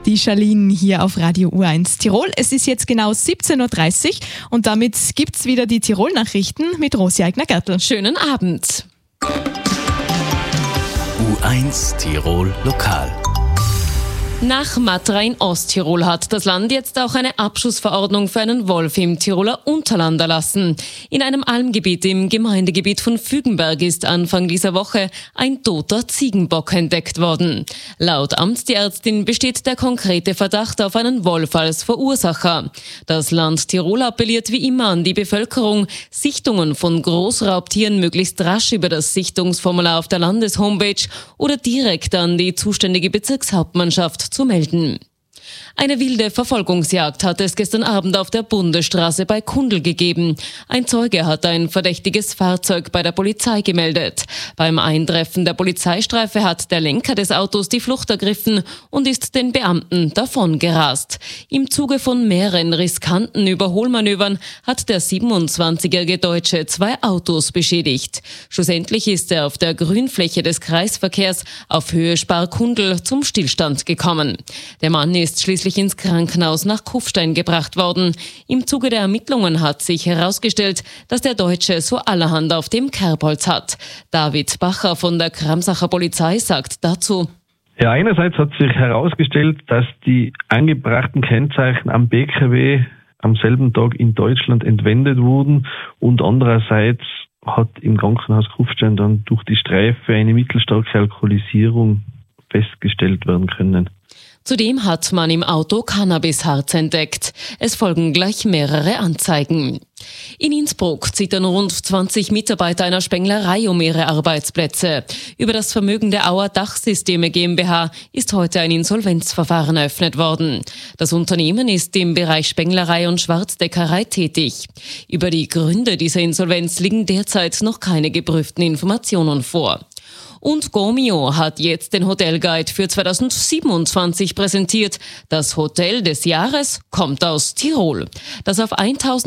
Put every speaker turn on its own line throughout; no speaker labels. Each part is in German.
Die Charlene hier auf Radio U1 Tirol. Es ist jetzt genau 17.30 Uhr und damit gibt's wieder die Tirol-Nachrichten mit Rosi Eigner-Gertl.
Schönen Abend.
U1 Tirol Lokal.
Nach Matra in Osttirol hat das Land jetzt auch eine Abschussverordnung für einen Wolf im Tiroler Unterland erlassen. In einem Almgebiet im Gemeindegebiet von Fügenberg ist Anfang dieser Woche ein toter Ziegenbock entdeckt worden. Laut Amtstierärztin besteht der konkrete Verdacht auf einen Wolf als Verursacher. Das Land Tirol appelliert wie immer an die Bevölkerung, Sichtungen von Großraubtieren möglichst rasch über das Sichtungsformular auf der Landeshomepage oder direkt an die zuständige Bezirkshauptmannschaft zu melden. Eine wilde Verfolgungsjagd hat es gestern Abend auf der Bundesstraße bei Kundl gegeben. Ein Zeuge hat ein verdächtiges Fahrzeug bei der Polizei gemeldet. Beim Eintreffen der Polizeistreife hat der Lenker des Autos die Flucht ergriffen und ist den Beamten davongerast. Im Zuge von mehreren riskanten Überholmanövern hat der 27-jährige Deutsche 2 Autos beschädigt. Schlussendlich ist er auf der Grünfläche des Kreisverkehrs auf Höhe Spar-Kundl zum Stillstand gekommen. Der Mann ist schließlich ins Krankenhaus nach Kufstein gebracht worden. Im Zuge der Ermittlungen hat sich herausgestellt, dass der Deutsche so allerhand auf dem Kerbholz hat. David Bacher von der Kramsacher Polizei sagt dazu:
Ja, einerseits hat sich herausgestellt, dass die angebrachten Kennzeichen am BKW am selben Tag in Deutschland entwendet wurden und andererseits hat im Krankenhaus Kufstein dann durch die Streife eine mittelstarke Alkoholisierung festgestellt werden können.
Zudem hat man im Auto Cannabisharz entdeckt. Es folgen gleich mehrere Anzeigen. In Innsbruck zittern rund 20 Mitarbeiter einer Spenglerei um ihre Arbeitsplätze. Über das Vermögen der Auer Dachsysteme GmbH ist heute ein Insolvenzverfahren eröffnet worden. Das Unternehmen ist im Bereich Spenglerei und Schwarzdeckerei tätig. Über die Gründe dieser Insolvenz liegen derzeit noch keine geprüften Informationen vor. Und Gomio hat jetzt den Hotelguide für 2027 präsentiert. Das Hotel des Jahres kommt aus Tirol. Das auf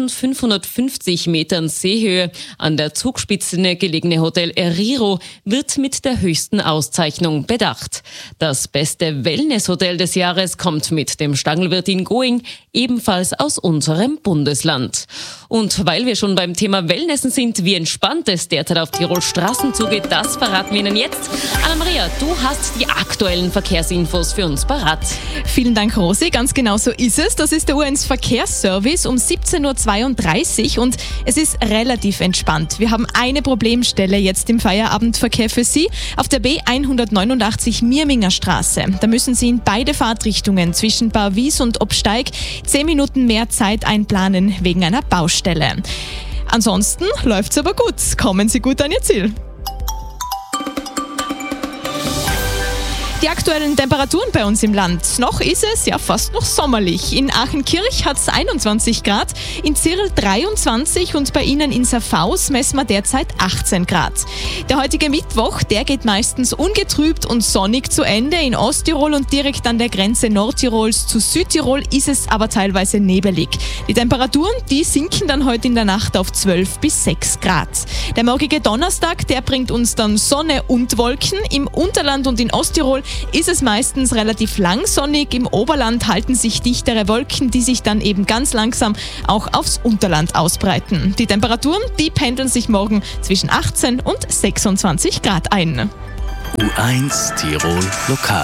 1550 Metern Seehöhe an der Zugspitze gelegene Hotel Eriro wird mit der höchsten Auszeichnung bedacht. Das beste Wellnesshotel des Jahres kommt mit dem Stangelwirt in Going, ebenfalls aus unserem Bundesland. Und weil wir schon beim Thema Wellnessen sind, wie entspannt es derzeit auf Tirol Straßen zugeht, das verraten wir Ihnen jetzt. Anna-Maria, du hast die aktuellen Verkehrsinfos für uns parat.
Vielen Dank, Rosi. Ganz genau so ist es. Das ist der U1 Verkehrsservice um 17.32 Uhr und es ist relativ entspannt. Wir haben eine Problemstelle jetzt im Feierabendverkehr für Sie auf der B189 Mirminger Straße. Da müssen Sie in beide Fahrtrichtungen zwischen Barwies und Obsteig 10 Minuten mehr Zeit einplanen wegen einer Baustelle. Ansonsten läuft's aber gut. Kommen Sie gut an Ihr Ziel. Die aktuellen Temperaturen bei uns im Land. Noch ist es ja fast noch sommerlich. In Aachenkirch hat es 21 Grad, in Zirl 23 und bei Ihnen in Safhaus messen wir derzeit 18 Grad. Der heutige Mittwoch, der geht meistens ungetrübt und sonnig zu Ende. In Osttirol und direkt an der Grenze Nordtirols zu Südtirol ist es aber teilweise nebelig. Die Temperaturen, die sinken dann heute in der Nacht auf 12 bis 6 Grad. Der morgige Donnerstag, der bringt uns dann Sonne und Wolken. Im Unterland und in Osttirol ist es meistens relativ langsonnig. Im Oberland halten sich dichtere Wolken, die sich dann eben ganz langsam auch aufs Unterland ausbreiten. Die Temperaturen, die pendeln sich morgen zwischen 18 und 26 Grad ein.
U1 Tirol Lokal.